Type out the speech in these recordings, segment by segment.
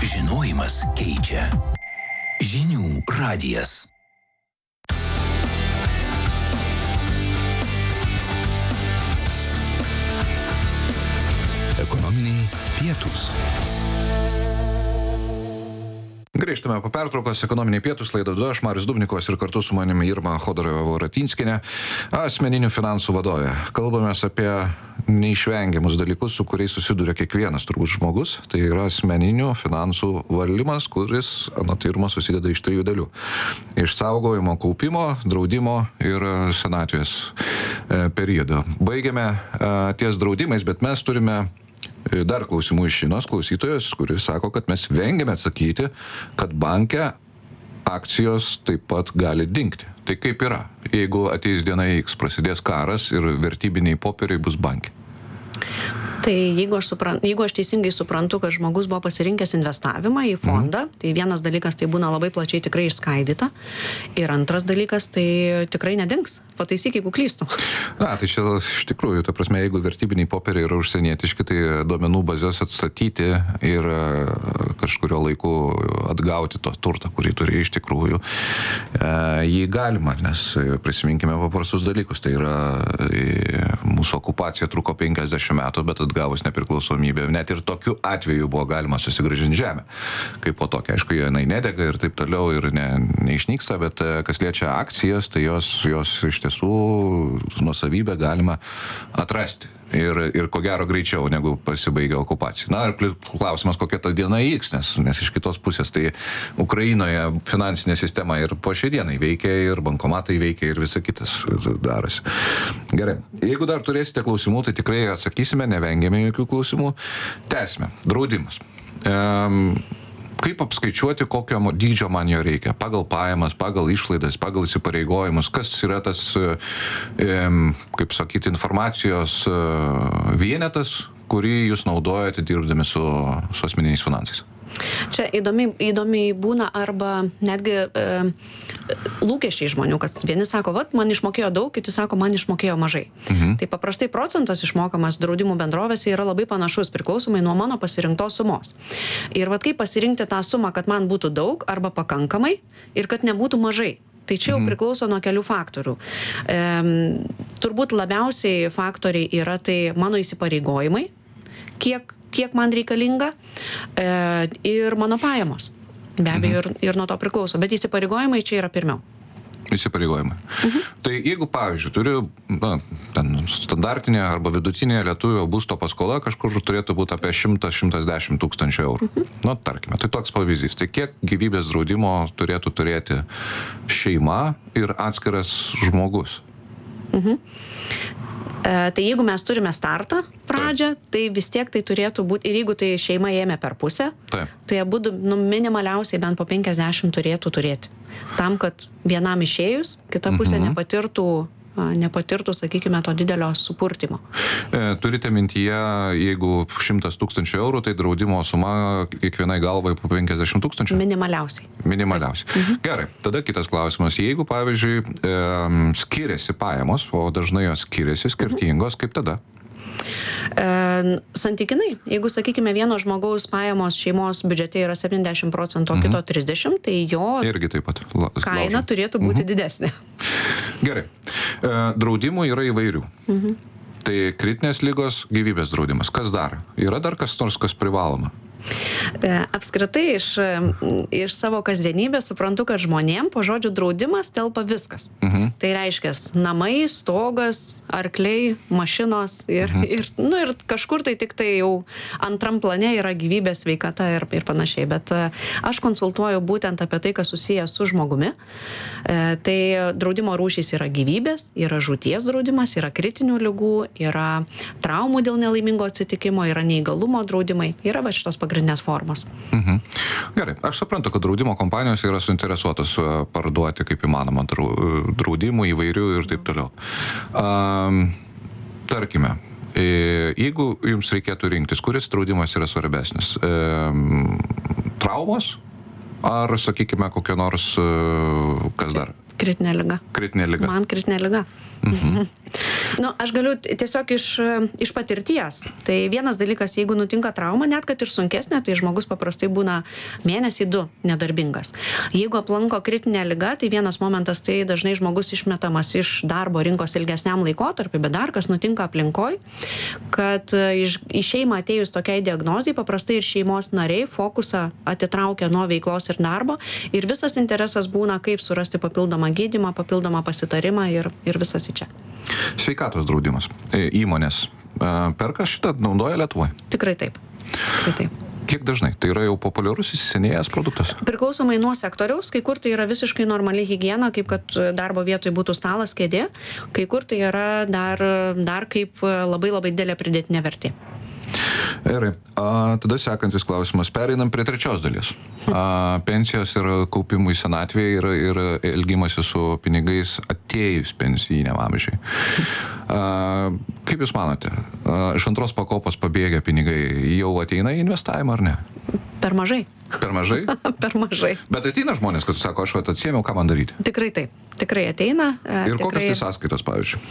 Žinojimas keičia. Žinių radijas. Ekonominiai pietūs. Grįžtame po pertraukos, ekonominiai pietūs, laidą vedu aš, Marius Dubnikovas, ir kartu su manimi Irma Chodorova-Voratinskienė, asmeninių finansų vadovė. Kalbamės apie neišvengiamus dalykus, su kuriais susiduria kiekvienas turbūt žmogus. Tai yra asmeninių finansų valdymas, kuris, anot Irma, susideda iš 3 dalių. Išsaugojimo, kaupimo, draudimo ir senatvės periodo. Baigiame ties draudimais, bet mes turime dar klausimų iš Šinos klausytojos, kuris sako, kad mes vengiame atsakyti, kad banke akcijos taip pat gali dingti. Tai kaip yra, jeigu ateis diena X, prasidės karas ir vertybiniai popieriai bus banke? Tai jeigu aš teisingai suprantu, kad žmogus buvo pasirinkęs investavimą į fondą, tai vienas dalykas tai būna labai plačiai tikrai išskaidyta, ir antras dalykas tai tikrai nedings. Pataisyk, jeigu klystu. Na, tai čia iš tikrųjų, ta prasme, jeigu vertybiniai popieriai yra užsienietiški, tai duomenų bazės atstatyti ir kažkurio laiku atgauti to turtą, kurį turi iš tikrųjų, jį galima, nes prisiminkime paprastus dalykus. Tai yra, mūsų okupacija truko 50 metų, bet atgavus nepriklausomybę, net ir tokiu atveju buvo galima susigrąžinti žemę. Kaip po tokia, aišku, jinai nedega ir taip toliau ir neišnyksta, bet kas liečia akcijas, tai jos iš tiesų nuosavybę galima atrasti. Ir ko gero greičiau, negu pasibaigia okupacija. Na, ir klausimas, kokia ta diena įvyks, nes iš kitos pusės, tai Ukrainoje finansinė sistema ir po šiai dienai veikia, ir bankomatai veikia, ir visa kitas darosi. Gerai, jeigu dar turėsite klausimų, tai tikrai atsakysime, nevengiame jokių klausimų. Tęsime. Draudimas. Kaip apskaičiuoti, kokio dydžio man jo reikia? Pagal pajamas, pagal išlaidas, pagal įsipareigojimus. Kas yra tas, kaip sakyti, informacijos vienetas, kurį jūs naudojate dirbdami su asmeniniais finansais? Čia įdomiai būna arba netgi lūkesčiai žmonių, kas vieni sako, man išmokėjo daug, kiti sako, man išmokėjo mažai. Tai paprastai procentas išmokamas draudimų bendrovėse yra labai panašus, priklausomai nuo mano pasirinktos sumos. Ir kaip pasirinkti tą sumą, kad man būtų daug arba pakankamai ir kad nebūtų mažai. Tai čia jau priklauso nuo kelių faktorių. Turbūt labiausiai faktoriai yra tai mano įsipareigojimai, kiek man reikalinga, ir mano pajamos. Be abejo, ir nuo to priklauso. Bet įsipareigojimai čia yra pirmiau. Įsipareigojimai. Tai jeigu, pavyzdžiui, turiu standartinė arba vidutinė lietuvio būsto paskola, kažkur turėtų būti apie 100-110 tūkstančių eurų. Tarkime, tai toks pavyzdys. Tai kiek gyvybės draudimo turėtų turėti šeima ir atskiras žmogus? Tai jeigu mes turime startą pradžią, tai vis tiek tai turėtų būti, ir jeigu tai šeima ėmė per pusę, tai abudu minimaliausiai bent po 50 turėtų turėti. Tam, kad vienam išėjus, kita pusė nepatirtų, sakykime, to didelio supurtimo. Turite mintyje, jeigu 100 tūkstančių eurų, tai draudimo suma kiekvienai galvai po 50 tūkstančių? Minimaliausiai. Gerai, tada kitas klausimas. Jeigu, pavyzdžiui, skiriasi pajamos, o dažnai jos skiriasi, skirtingos, kaip tada? Santykinai, jeigu, sakykime, vieno žmogaus pajamos šeimos biudžete yra 70%, o kito 30%, tai jo irgi taip pat kaina turėtų būti didesnė. Gerai. Draudimų yra įvairių. Tai kritinės ligos, gyvybės draudimas. Kas dar? Yra dar kas nors, kas privaloma? Apskritai iš savo kasdienybės suprantu, kad žmonėm po žodžiu draudimas telpa viskas. Tai reiškia namai, stogas, arkliai, mašinos ir kažkur tai tik tai jau antram plane yra gyvybės, sveikata ir panašiai. Bet aš konsultuoju būtent apie tai, kas susijęs su žmogumi. Tai draudimo rūšys yra gyvybės, yra žūties draudimas, yra kritinių ligų, yra traumų dėl nelaimingo atsitikimo, yra neįgalumo draudimai, yra šitos pagrindinės formos. Gerai, aš suprantu, kad draudimo kompanijos yra suinteresuotos parduoti kaip įmanoma draudimų įvairių ir taip toliau. Tarkime, jeigu jums reikėtų rinktis, kuris draudimas yra svarbesnis? Traumos? Ar, sakykime, kokia nors, kas dar? Kritinė liga. Kritinė liga. Man kritinė liga. Nu, aš galiu tiesiog iš patirties. Tai vienas dalykas, jeigu nutinka trauma, net kad ir sunkesnė, tai žmogus paprastai būna mėnesį 2 nedarbingas. Jeigu aplanko kritinė liga, tai vienas momentas, tai dažnai žmogus išmetamas iš darbo rinkos ilgesniam laikotarpiu, bet dar kas nutinka aplinkoj, kad į šeimą atėjus tokiai diagnozijai, paprastai ir šeimos nariai fokusą atitraukia nuo veiklos ir darbo ir visas interesas būna, kaip surasti papildomą gydymą, papildomą pasitarimą ir visas į čia. Sveikatos draudimas. Įmonės perka šitą, naudoja Lietuvoje? Tikrai taip. Kiek dažnai? Tai yra jau populiarus įsisenėjęs produktas? Priklausomai nuo sektoriaus, kai kur tai yra visiškai normali higiena, kaip kad darbo vietoje būtų stalas, kėdė, kai kur tai yra dar kaip labai labai didelė pridėtinė vertė. Gerai. Tada sekantis klausimas. Pereinam prie trečios dalies. Pensijos ir kaupimui senatvėje ir elgimasi su pinigais atėjus pensijiniam amžiui. Kaip Jūs manote, iš antros pakopos pabėgę pinigai jau ateina į investavimą ar ne? Per mažai. Per mažai? Per mažai. Bet ateina žmonės, kad sako, aš atsiėmiau, ką man daryti? Tikrai taip. Tikrai ateina. Ir kokios tai sąskaitos, pavyzdžiui?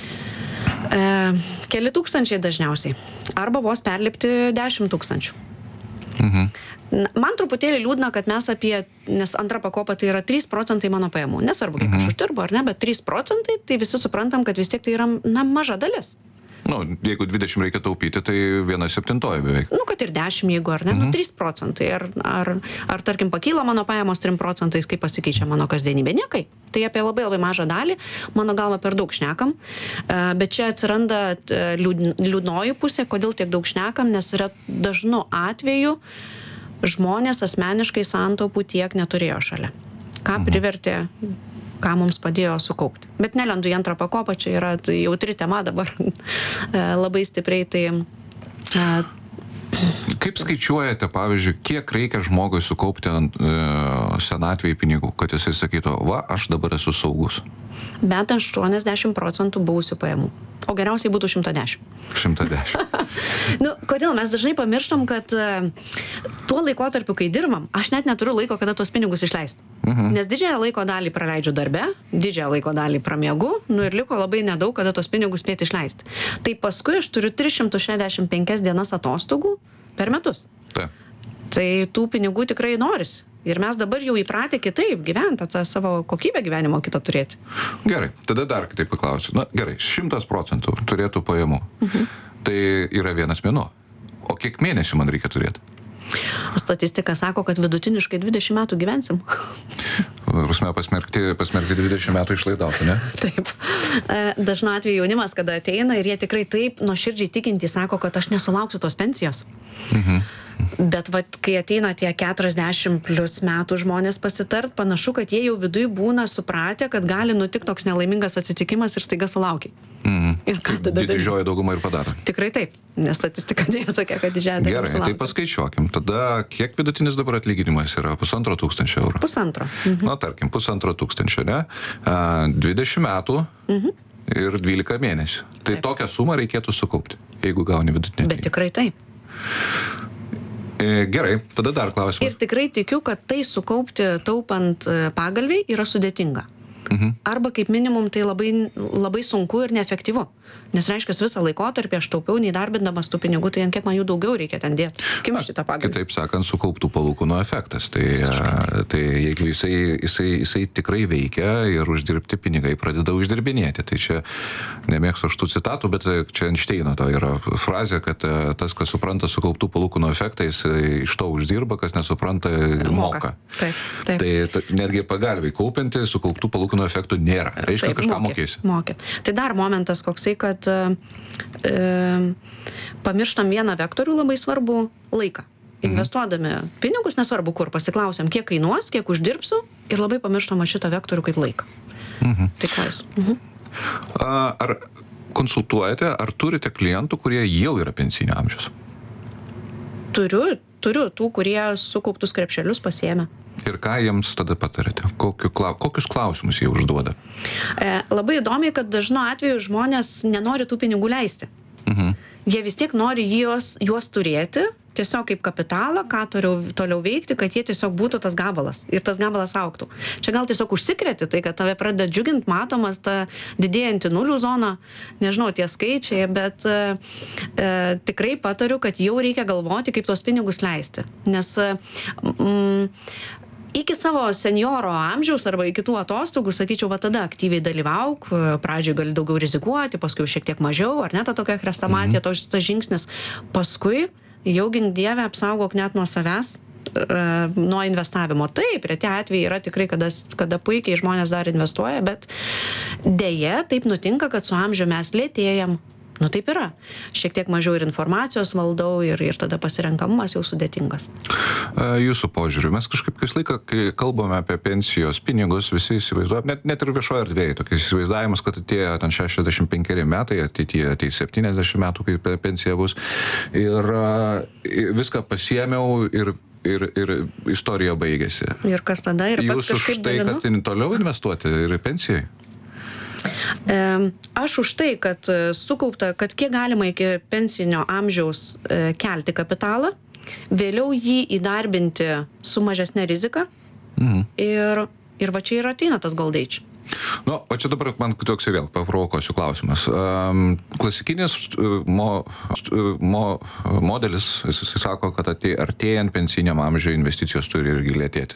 Keli tūkstančiai dažniausiai. Arba vos perlipti 10 000. Man truputėlį liūdna, kad mes nes antra pakopa tai yra 3% mano pajamų. Nesvarbu, kiek aš uždirbu ar ne, bet 3%, tai visi suprantam, kad vis tiek tai yra maža dalis. Nu, jeigu 20 reikia taupyti, tai 1/7 beveik. Nu, kad ir 10, jeigu ar ne, 3%. Ar tarkim, pakyla mano pajamos 3%, kaip pasikeičia mano kasdienybė? Niekai. Tai apie labai labai mažą dalį, mano galva per daug šnekam. Bet čia atsiranda liūdnoji pusė, kodėl tiek daug šnekam, nes yra dažnu atveju žmonės asmeniškai santaupų tiek neturėjo šalia. Ką privertė, ką mums padėjo sukaupti. Bet nelendu į antrą pakopą, čia yra jautri tema dabar labai stipriai. Kaip skaičiuojate, pavyzdžiui, kiek reikia žmogui sukaupti senatvėje pinigų, kad jisai sakytų, va, aš dabar esu saugus? Bet 80% buvusių pajamų. O geriausiai būtų 110. 110. Nu, kodėl mes dažnai pamirštam, kad tuo laikotarpiu, kai dirbam, aš net neturiu laiko, kada tuos pinigus išleisti. Nes didžiąją laiko dalį praleidžiu darbe, didžiąją laiko dalį pramiegu, ir liko labai nedaug, kada tuos pinigus spėti išleisti. Tai paskui aš turiu 365 dienas atostogų per metus. Taip. Tai tų pinigų tikrai norisi. Ir mes dabar jau įpratę kitaip gyventi, tą savo kokybę gyvenimo kitą turėti. Gerai, tada dar kitaip paklausiu. Na, gerai, 100% turėtų pajamų. Tai yra 1 mėnuo. O kiek mėnesių man reikia turėti? Statistika sako, kad vidutiniškai 20 metų gyvensim. Prasme, pasmerkti 20 metų išlaidauti, ne? Taip. Dažnu atveju jaunimas, kada ateina ir jie tikrai taip nuoširdžiai tikintys sako, kad aš nesulauksiu tos pensijos. Bet kai ateina tie 40 plus metų žmonės pasitart, panašu, kad jie jau viduj būna supratę, kad gali nutikti toks nelaimingas atsitikimas ir staiga sulaukiai. Ir ką tada daryti? Didžioji dauguma ir padaro. Tikrai taip, nes statistika dėjo tokia, kad didžiąją dalį sulaukia. Gerai, tai paskaičiuokim. Tada kiek vidutinis dabar atlyginimas yra? 1,5 eurų. 1,5. Na, tarkim, 1,5, ne? 20 metų ir 12 mėnesių. Tai Taip. Tokią sumą reikėtų sukaupti, jeigu gauni vidutinį. Bet tikrai taip. Gerai, tada dar klausimas. Ir tikrai tikiu, kad tai sukaupti taupant pagalviai yra sudėtinga. Arba kaip minimum tai labai, labai sunku ir neefektyvu. Nes reiškia, visą laikotarpį aš taupiau, neįdarbindamas tų pinigų, tai ant kiek man jų daugiau reikia ten dėti. Kimšti tą pagalbą. Kitaip sakant, sukauptų palūkanų efektas. Tai jeigu jisai tikrai veikia ir uždirbti pinigai pradeda uždirbinėti. Tai čia nemėgstu aš tų citatų, bet čia Einšteino to yra frazė, kad tas, kas supranta sukauptų palūkanų efektą, jis iš to uždirba, kas nesupranta, moka. Taip. Tai netgi pagalviai kaupianti sukauptų palūkanų efektų nėra. Reiškia, kažką mokėsi. Mokė. Tai dar momentas koksai, kad pamirštam vieną vektorių labai svarbu - laiką. Investuodami pinigus, nesvarbu kur, pasiklausiam, kiek kainuos, kiek uždirbsiu ir labai pamirštam šitą vektorių kaip laiką. Tai ką jūs? Ar konsultuojate, ar turite klientų, kurie jau yra pensinio amžiaus? Turiu tų, kurie sukauptus krepšelius pasiėmė. Ir ką jiems tada patarėte? Kokius klausimus jie užduoda? Labai įdomiai, kad dažnu atveju žmonės nenori tų pinigų leisti. Jie vis tiek nori juos turėti, tiesiog kaip kapitalą, ką toliau veikti, kad jie tiesiog būtų tas gabalas ir tas gabalas augtų. Čia gal tiesiog užsikrėti, tai kad tave pradeda džiugint, matomas ta didėjanti nulių zona, nežinau, tie skaičiai, bet tikrai patariu, kad jau reikia galvoti, kaip tuos pinigus leisti. Nes iki savo senjoro amžiaus arba iki tų atostogų, sakyčiau, va tada aktyviai dalyvauk, pradžioj gali daugiau rizikuoti, paskui šiek tiek mažiau, ar ne, ta tokia chrestomatija, tas žingsnis. Paskui jau gink Dieve apsaugok net nuo savęs, nuo investavimo. Taip, reti atvejai yra tikrai, kada puikiai žmonės dar investuoja, bet deja taip nutinka, kad su amžiumi mes lėtėjam. Nu taip yra. Šiek tiek mažiau ir informacijos valdau ir tada pasirenkamumas jau sudėtingas. Jūsų požiūriu, mes kažkaip kas laiką, kai kalbame apie pensijos pinigus, visi įsivaizduojam, net ir viešoje erdvėje, tokiais įsivaizdavimas, kad atėjo ten 65 metai, ateityje 70 metų, kai pensija bus. Ir viską pasiėmiau ir istorija baigėsi. Ir kas tada? Ir pats kažkaip dalinu? Jūs už tai, kad toliau investuoti ir pensijai? Aš už tai, kad sukaupta, kad kiek galima iki pensinio amžiaus kelti kapitalą, vėliau jį įdarbinti su mažesne rizika ir va čia ir ateina tas gold age. Nu, o čia dabar man toks vėl paprovokuosiu klausimas. Klasikinis modelis, jis sako, kad artėjant pensiniam amžiui investicijos turi irgi lėtėti.